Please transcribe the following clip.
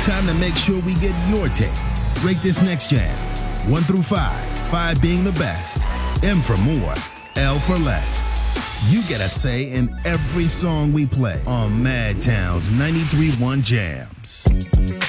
time to make sure we get your take. Rate this next jam. 1 through 5, 5 being the best, M for more, L for less. You get a say in every song we play on Madtown's 93.1 Jams.